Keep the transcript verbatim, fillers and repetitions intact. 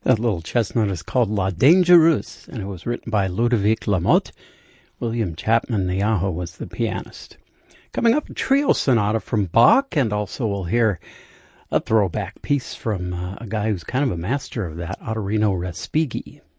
That little chestnut is called La Dangereuse, and it was written by Ludovic Lamotte. William Chapman Niaho was the pianist. Coming up, a trio sonata from Bach, and also we'll hear a throwback piece from uh, a guy who's kind of a master of that, Ottorino Respighi.